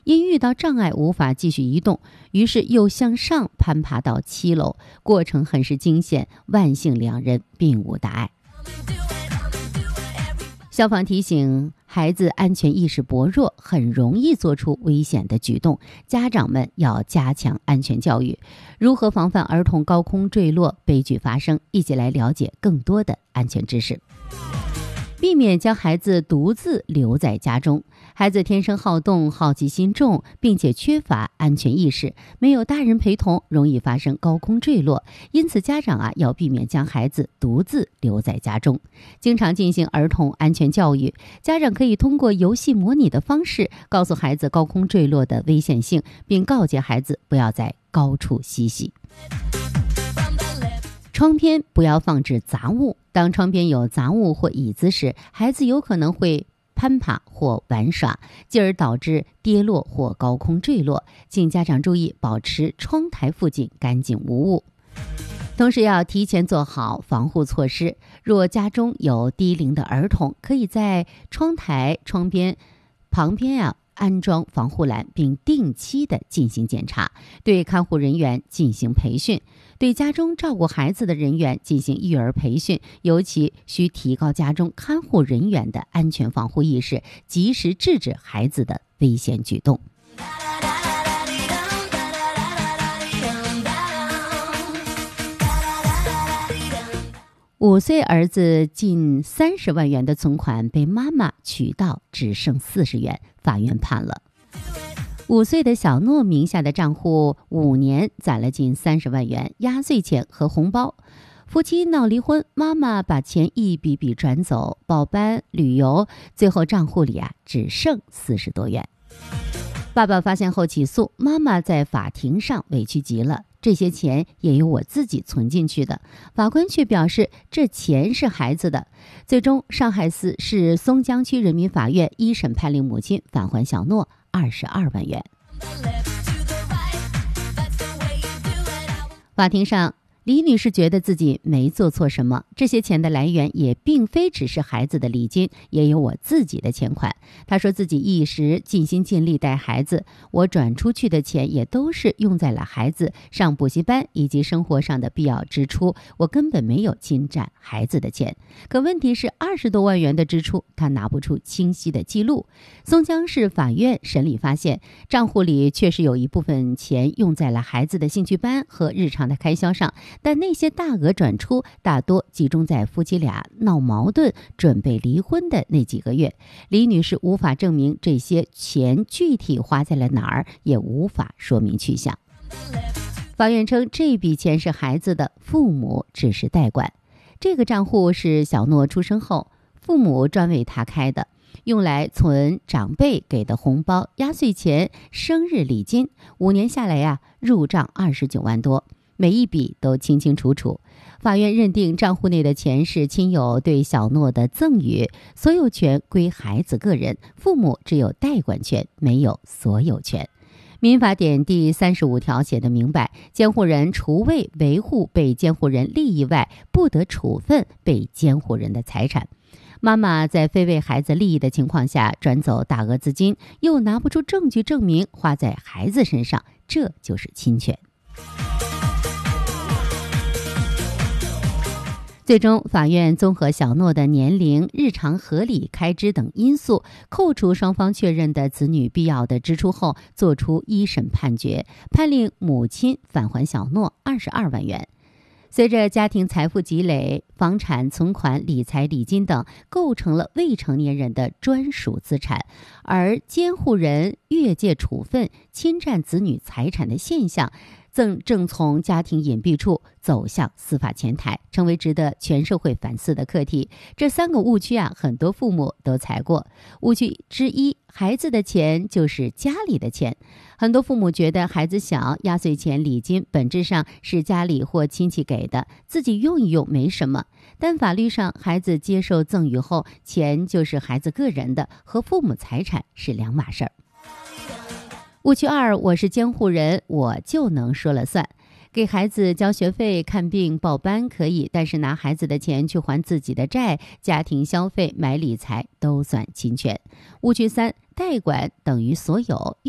因遇到障碍无法继续移动，于是又向上攀爬到7楼，过程很是惊险，万幸2人并无大碍。消防提醒，孩子安全意识薄弱，很容易做出危险的举动，家长们要加强安全教育。如何防范儿童高空坠落悲剧发生？一起来了解更多的安全知识。避免将孩子独自留在家中。孩子天生好动、好奇心重，并且缺乏安全意识，没有大人陪同，容易发生高空坠落。因此，家长要避免将孩子独自留在家中，经常进行儿童安全教育。家长可以通过游戏模拟的方式，告诉孩子高空坠落的危险性，并告诫孩子不要在高处嬉戏。窗边不要放置杂物。当窗边有杂物或椅子时，孩子有可能会攀爬或玩耍，进而导致跌落或高空坠落。请家长注意保持窗台附近干净无物。同时要提前做好防护措施。若家中有低龄的儿童，可以在窗台、窗边旁边安装防护栏，并定期的进行检查，对看护人员进行培训，对家中照顾孩子的人员进行育儿培训，尤其需提高家中看护人员的安全防护意识，及时制止孩子的危险举动。5岁儿子近30万元的存款被妈妈取到，只剩40元，法院判了。5岁的小诺名下的账户5年攒了近30万元压岁钱和红包，夫妻闹离婚，妈妈把钱一笔笔转走，报班、旅游，最后账户里只剩40多元。爸爸发现后起诉，妈妈在法庭上委屈极了，这些钱也有我自己存进去的，法官却表示这钱是孩子的。最终，上海市松江区人民法院一审判令母亲返还小诺22万元。法庭上，李女士觉得自己没做错什么，这些钱的来源也并非只是孩子的礼金，也有我自己的钱款。她说自己一时尽心尽力带孩子，我转出去的钱也都是用在了孩子上补习班以及生活上的必要支出，我根本没有侵占孩子的钱。可问题是20多万元的支出，她拿不出清晰的记录。松江市法院审理发现，账户里确实有一部分钱用在了孩子的兴趣班和日常的开销上，但那些大额转出大多集中在夫妻俩闹矛盾、准备离婚的那几个月。李女士无法证明这些钱具体花在了哪儿，也无法说明去向。法院称这笔钱是孩子的，父母只是代管。这个账户是小诺出生后父母专为他开的，用来存长辈给的红包、压岁钱、生日礼金。5年下来入账29万多，每一笔都清清楚楚。法院认定账户内的钱是亲友对小诺的赠与，所有权归孩子个人，父母只有代管权，没有所有权。民法典第35条写得明白，监护人除为维护被监护人利益外，不得处分被监护人的财产。妈妈在非为孩子利益的情况下转走大额资金，又拿不出证据证明花在孩子身上，这就是侵权。最终，法院综合小诺的年龄、日常合理开支等因素，扣除双方确认的子女必要的支出后，作出一审判决，判令母亲返还小诺22万元。随着家庭财富积累，房产、存款、理财、礼金等构成了未成年人的专属资产，而监护人越界处分、侵占子女财产的现象正从家庭隐蔽处走向司法前台，成为值得全社会反思的课题。这3个误区很多父母都踩过。误区之一，孩子的钱就是家里的钱。很多父母觉得孩子小，压岁钱、礼金本质上是家里或亲戚给的，自己用一用没什么。但法律上，孩子接受赠与后，钱就是孩子个人的，和父母财产是两码事儿。误区2，我是监护人，我就能说了算。给孩子交学费、看病、报班可以，但是拿孩子的钱去还自己的债、家庭消费、买理财都算侵权。误区3，代管等于所有。